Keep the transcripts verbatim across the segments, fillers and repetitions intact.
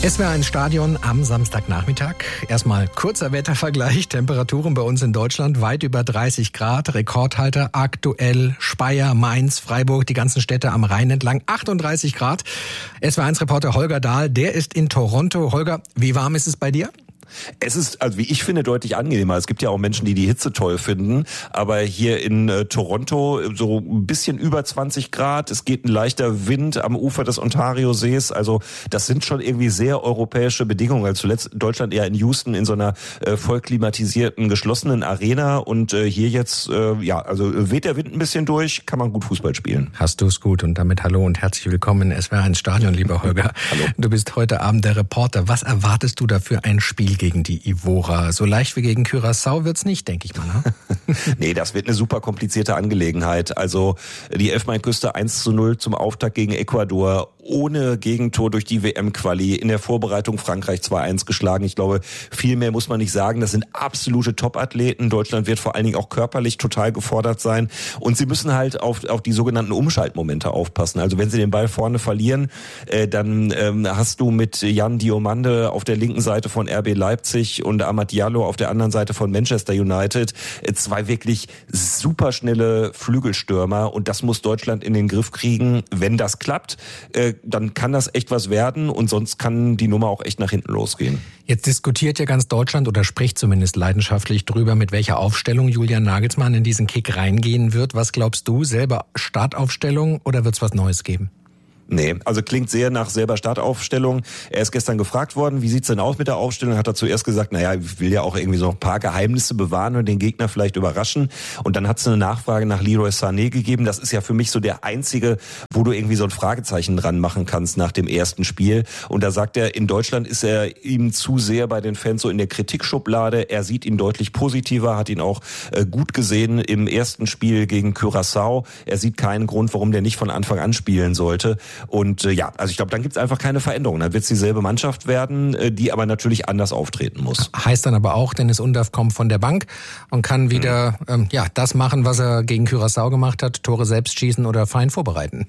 Es wäre ein Stadion am Samstagnachmittag. Erstmal kurzer Wettervergleich. Temperaturen bei uns in Deutschland weit über dreißig Grad. Rekordhalter aktuell Speyer, Mainz, Freiburg, die ganzen Städte am Rhein entlang. achtunddreißig Grad. Es war eins Reporter Holger Dahl, der ist in Toronto. Holger, wie warm ist es bei dir? Es ist, also wie ich finde, deutlich angenehmer. Es gibt ja auch Menschen, die die Hitze toll finden. Aber hier in äh, Toronto so ein bisschen über zwanzig Grad. Es geht ein leichter Wind am Ufer des Ontario-Sees. Also das sind schon irgendwie sehr europäische Bedingungen. Also zuletzt Deutschland eher in Houston in so einer äh, voll klimatisierten, geschlossenen Arena. Und äh, hier jetzt, äh, ja, also weht der Wind ein bisschen durch, kann man gut Fußball spielen. Hast du es gut und damit hallo und herzlich willkommen. Es wäre ein Stadion, lieber Holger. Hallo. Du bist heute Abend der Reporter. Was erwartest du da für ein Spiel gegen die Ivora? So leicht wie gegen Curaçao wird's nicht, denke ich mal. Ne? Nee, das wird eine super komplizierte Angelegenheit. Also die Elfmeinküste eins zu null zum Auftakt gegen Ecuador, ohne Gegentor durch die W M-Quali, in der Vorbereitung Frankreich zwei eins geschlagen. Ich glaube, viel mehr muss man nicht sagen. Das sind absolute Top-Athleten. Deutschland wird vor allen Dingen auch körperlich total gefordert sein. Und sie müssen halt auf, auf die sogenannten Umschaltmomente aufpassen. Also wenn sie den Ball vorne verlieren, äh, dann ähm, hast du mit Jan Diomande auf der linken Seite von R B Leipzig und Amad Diallo auf der anderen Seite von Manchester United äh, zwei wirklich superschnelle Flügelstürmer. Und das muss Deutschland in den Griff kriegen. Wenn das klappt, äh, dann kann das echt was werden und sonst kann die Nummer auch echt nach hinten losgehen. Jetzt diskutiert ja ganz Deutschland oder spricht zumindest leidenschaftlich drüber, mit welcher Aufstellung Julian Nagelsmann in diesen Kick reingehen wird. Was glaubst du, selber Startaufstellung oder wird es was Neues geben? Nee, also klingt sehr nach selber Startaufstellung. Er ist gestern gefragt worden, wie sieht's denn aus mit der Aufstellung? Hat er zuerst gesagt, naja, ich will ja auch irgendwie so ein paar Geheimnisse bewahren und den Gegner vielleicht überraschen. Und dann hat es eine Nachfrage nach Leroy Sané gegeben. Das ist ja für mich so der einzige, wo du irgendwie so ein Fragezeichen dran machen kannst nach dem ersten Spiel. Und da sagt er, in Deutschland ist er ihm zu sehr bei den Fans so in der Kritikschublade. Er sieht ihn deutlich positiver, hat ihn auch äh, gut gesehen im ersten Spiel gegen Curaçao. Er sieht keinen Grund, warum der nicht von Anfang an spielen sollte. Und äh, ja, also ich glaube, dann gibt es einfach keine Veränderung. Dann wird es dieselbe Mannschaft werden, äh, die aber natürlich anders auftreten muss. Heißt dann aber auch, Dennis Undaff kommt von der Bank und kann wieder mhm. ähm, ja das machen, was er gegen Curaçao gemacht hat, Tore selbst schießen oder fein vorbereiten.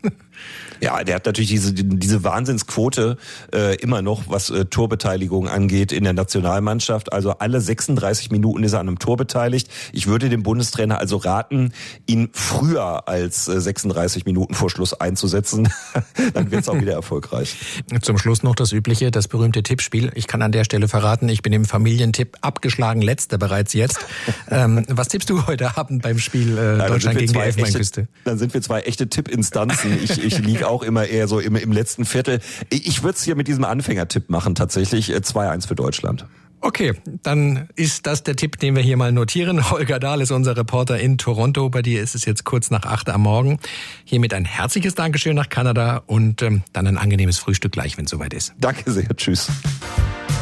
Ja, der hat natürlich diese diese Wahnsinnsquote äh, immer noch, was äh, Torbeteiligung angeht in der Nationalmannschaft. Also alle sechsunddreißig Minuten ist er an einem Tor beteiligt. Ich würde dem Bundestrainer also raten, ihn früher als äh, sechsunddreißig Minuten vor Schluss einzusetzen. Dann wird es auch wieder erfolgreich. Zum Schluss noch das übliche, das berühmte Tippspiel. Ich kann an der Stelle verraten, ich bin im Familientipp abgeschlagen, letzter bereits jetzt. ähm, was tippst du heute Abend beim Spiel äh, ja, Deutschland gegen die Elfmeinküste? Dann sind wir zwei echte Tippinstanzen. Ich, ich liege auch immer eher so im, im letzten Viertel. Ich würde es hier mit diesem Anfängertipp machen, tatsächlich zwei eins für Deutschland. Okay, dann ist das der Tipp, den wir hier mal notieren. Holger Dahl ist unser Reporter in Toronto. Bei dir ist es jetzt kurz nach acht am Morgen. Hiermit ein herzliches Dankeschön nach Kanada und ähm, dann ein angenehmes Frühstück gleich, wenn es soweit ist. Danke sehr, tschüss.